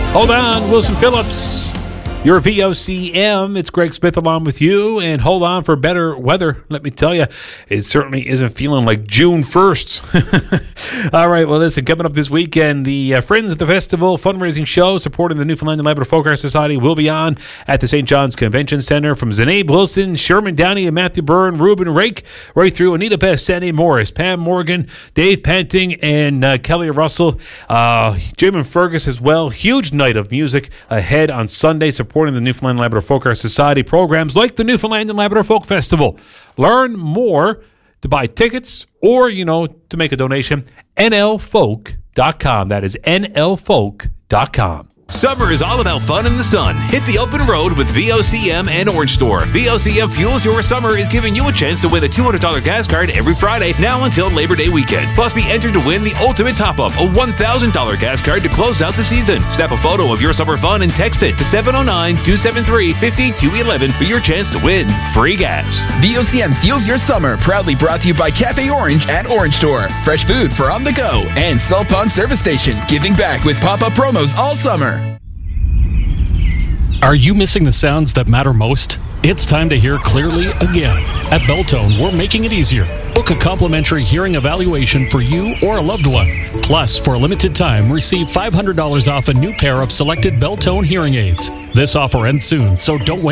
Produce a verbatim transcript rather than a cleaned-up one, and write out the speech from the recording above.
Hold on, Wilson Phillips. Your V O C M. It's Greg Smith along with you. And hold on for better weather. Let me tell you, it certainly isn't feeling like June first. All right, well, listen, coming up this weekend, the uh, Friends at the Festival fundraising show supporting the Newfoundland and Labrador Folk Art Society will be on at the Saint John's Convention Center. From Zanabe Wilson, Sherman Downey, and Matthew Byrne, Ruben Rake, right through Anita Best, Sandy Morris, Pam Morgan, Dave Panting, and uh, Kelly Russell. Uh, Jim and Fergus as well. Huge night of music ahead on Sunday, supporting the Newfoundland and Labrador Folk Art Society programs like the Newfoundland and Labrador Folk Festival. Learn more to buy tickets or, you know, to make a donation. N L folk dot com. That is N L folk dot com. Summer is all about fun in the sun. Hit the open road with V O C M and Orange Store. V O C M Fuels Your Summer is giving you a chance to win a two hundred dollars gas card every Friday, now until Labor Day weekend. Plus, be entered to win the ultimate top-up, a one thousand dollars gas card to close out the season. Snap a photo of your summer fun and text it to seven oh nine, two seven three, five two one one for your chance to win free gas. V O C M Fuels Your Summer, proudly brought to you by Cafe Orange at Orange Store. Fresh food for on the go. And Salt Pond Service Station, giving back with pop-up promos all summer. Are you missing the sounds that matter most? It's time to hear clearly again. At Belltone, we're making it easier. Book a complimentary hearing evaluation for you or a loved one. Plus, for a limited time, receive five hundred dollars off a new pair of selected Belltone hearing aids. This offer ends soon, so don't wait.